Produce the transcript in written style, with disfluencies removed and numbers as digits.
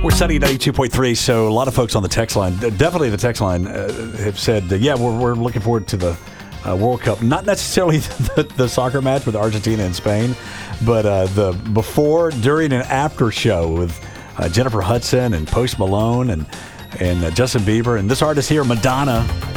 We're Sunny 92.3, so a lot of folks on the text line, definitely the text line, have said, yeah, we're looking forward to the World Cup. Not necessarily the soccer match with Argentina and Spain, but the before, during, and after show with Jennifer Hudson and Post Malone and Justin Bieber. And this artist here, Madonna,